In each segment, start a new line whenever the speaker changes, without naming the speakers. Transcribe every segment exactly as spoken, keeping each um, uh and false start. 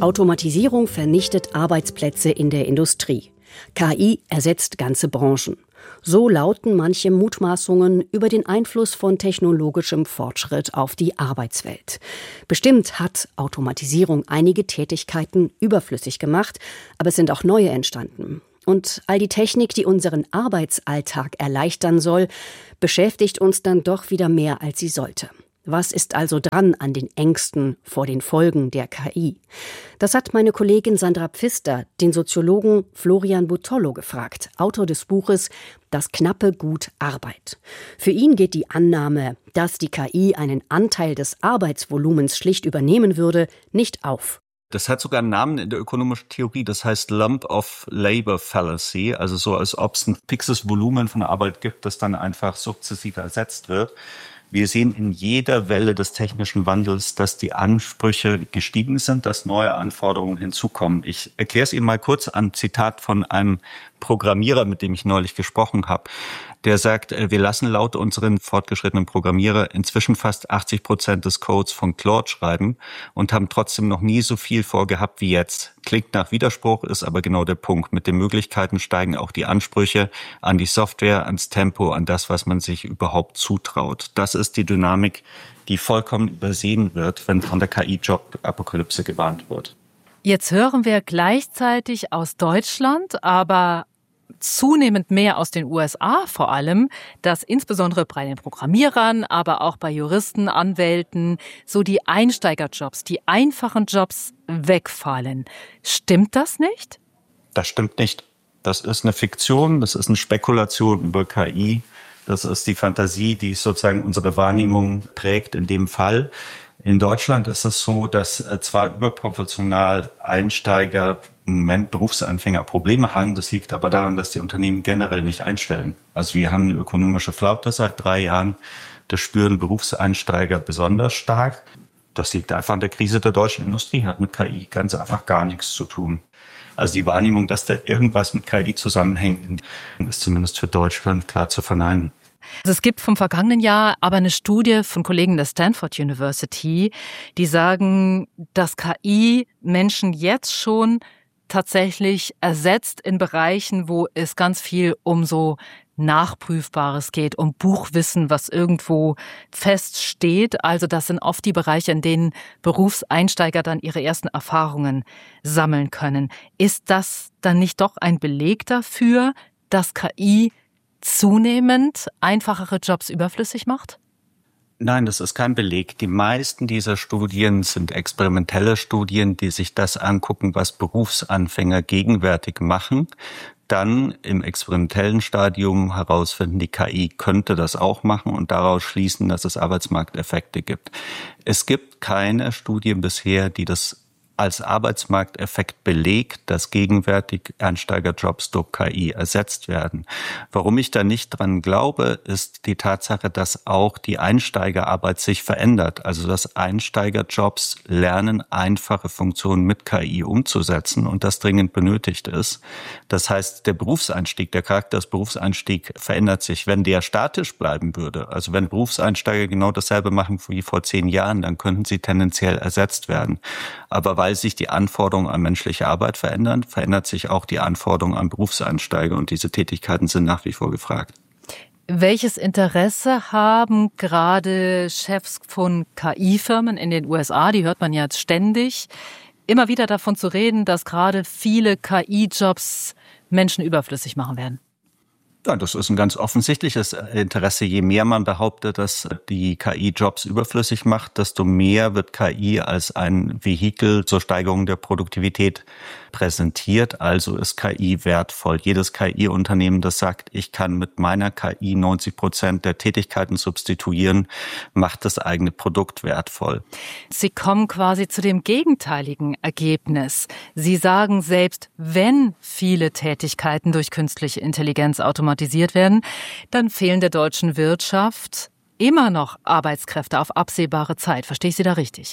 Automatisierung vernichtet Arbeitsplätze in der Industrie. K I ersetzt ganze Branchen. So lauten manche Mutmaßungen über den Einfluss von technologischem Fortschritt auf die Arbeitswelt. Bestimmt hat Automatisierung einige Tätigkeiten überflüssig gemacht, aber es sind auch neue entstanden. Und all die Technik, die unseren Arbeitsalltag erleichtern soll, beschäftigt uns dann doch wieder mehr, als sie sollte. Was ist also dran an den Ängsten vor den Folgen der K I? Das hat meine Kollegin Sandra Pfister den Soziologen Florian Butollo gefragt, Autor des Buches Das knappe Gut Arbeit. Für ihn geht die Annahme, dass die K I einen Anteil des Arbeitsvolumens schlicht übernehmen würde, nicht auf.
Das hat sogar einen Namen in der ökonomischen Theorie, das heißt Lump of Labor Fallacy, also so, als ob es ein fixes Volumen von Arbeit gibt, das dann einfach sukzessive ersetzt wird. Wir sehen in jeder Welle des technischen Wandels, dass die Ansprüche gestiegen sind, dass neue Anforderungen hinzukommen. Ich erkläre es Ihnen mal kurz an Zitat von einem Programmierer, mit dem ich neulich gesprochen habe. Der sagt, wir lassen laut unseren fortgeschrittenen Programmierer inzwischen fast achtzig Prozent des Codes von Claude schreiben und haben trotzdem noch nie so viel vorgehabt wie jetzt. Klingt nach Widerspruch, ist aber genau der Punkt. Mit den Möglichkeiten steigen auch die Ansprüche an die Software, ans Tempo, an das, was man sich überhaupt zutraut. Das ist die Dynamik, die vollkommen übersehen wird, wenn von der K I-Job-Apokalypse gewarnt wird.
Jetzt hören wir gleichzeitig aus Deutschland, aber zunehmend mehr aus den U S A vor allem, dass insbesondere bei den Programmierern, aber auch bei Juristen, Anwälten, so die Einsteigerjobs, die einfachen Jobs wegfallen. Stimmt das nicht?
Das stimmt nicht. Das ist eine Fiktion, das ist eine Spekulation über K I. Das ist die Fantasie, die sozusagen unsere Wahrnehmung prägt in dem Fall. In Deutschland ist es so, dass zwar überproportional Einsteiger im Moment Berufsanfänger Probleme haben. Das liegt aber daran, dass die Unternehmen generell nicht einstellen. Also wir haben eine ökonomische Flaute seit drei Jahren. Das spüren Berufseinsteiger besonders stark. Das liegt einfach an der Krise der deutschen Industrie, hat mit K I ganz einfach gar nichts zu tun. Also die Wahrnehmung, dass da irgendwas mit K I zusammenhängt, ist zumindest für Deutschland klar zu verneinen.
Also es gibt vom vergangenen Jahr aber eine Studie von Kollegen der Stanford University, die sagen, dass K I Menschen jetzt schon tatsächlich ersetzt in Bereichen, wo es ganz viel um so Nachprüfbares geht, um Buchwissen, was irgendwo feststeht. Also das sind oft die Bereiche, in denen Berufseinsteiger dann ihre ersten Erfahrungen sammeln können. Ist das dann nicht doch ein Beleg dafür, dass K I zunehmend einfachere Jobs überflüssig macht?
Nein, das ist kein Beleg. Die meisten dieser Studien sind experimentelle Studien, die sich das angucken, was Berufsanfänger gegenwärtig machen. Dann im experimentellen Stadium herausfinden, die K I könnte das auch machen und daraus schließen, dass es Arbeitsmarkteffekte gibt. Es gibt keine Studien bisher, die das als Arbeitsmarkteffekt belegt, dass gegenwärtig Einsteigerjobs durch K I ersetzt werden. Warum ich da nicht dran glaube, ist die Tatsache, dass auch die Einsteigerarbeit sich verändert. Also dass Einsteigerjobs lernen, einfache Funktionen mit K I umzusetzen und das dringend benötigt ist. Das heißt, der Berufseinstieg, der Charakter des Berufseinstiegs verändert sich. Wenn der statisch bleiben würde, also wenn Berufseinsteiger genau dasselbe machen wie vor zehn Jahren, dann könnten sie tendenziell ersetzt werden. Aber weil sich die Anforderungen an menschliche Arbeit verändern, verändert sich auch die Anforderung an Berufseinsteiger und diese Tätigkeiten sind nach wie vor gefragt.
Welches Interesse haben gerade Chefs von K I-Firmen in den U S A, die hört man ja jetzt ständig, immer wieder davon zu reden, dass gerade viele K I-Jobs Menschen überflüssig machen werden?
Ja, das ist ein ganz offensichtliches Interesse. Je mehr man behauptet, dass die K I Jobs überflüssig macht, desto mehr wird K I als ein Vehikel zur Steigerung der Produktivität präsentiert. Also ist K I wertvoll. Jedes K I-Unternehmen, das sagt, ich kann mit meiner K I neunzig Prozent der Tätigkeiten substituieren, macht das eigene Produkt wertvoll.
Sie kommen quasi zu dem gegenteiligen Ergebnis. Sie sagen, selbst wenn viele Tätigkeiten durch künstliche Intelligenz automatisiert werden, dann fehlen der deutschen Wirtschaft immer noch Arbeitskräfte auf absehbare Zeit. Verstehe ich Sie da richtig?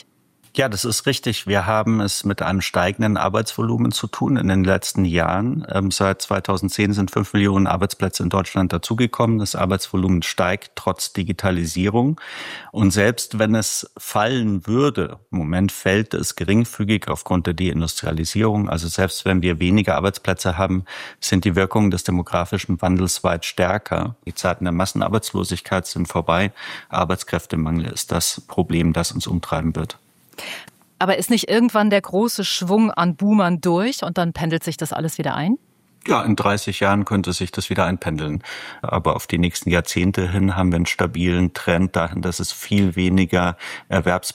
Ja, das ist richtig. Wir haben es mit einem steigenden Arbeitsvolumen zu tun in den letzten Jahren. Ähm, seit zweitausendzehn sind fünf Millionen Arbeitsplätze in Deutschland dazugekommen. Das Arbeitsvolumen steigt trotz Digitalisierung. Und selbst wenn es fallen würde, im Moment fällt es geringfügig aufgrund der Deindustrialisierung. Also selbst wenn wir weniger Arbeitsplätze haben, sind die Wirkungen des demografischen Wandels weit stärker. Die Zeiten der Massenarbeitslosigkeit sind vorbei. Arbeitskräftemangel ist das Problem, das uns umtreiben wird.
Aber ist nicht irgendwann der große Schwung an Boomern durch und dann pendelt sich das alles wieder ein?
Ja, in dreißig Jahren könnte sich das wieder einpendeln. Aber auf die nächsten Jahrzehnte hin haben wir einen stabilen Trend dahin, dass es viel weniger Erwerbs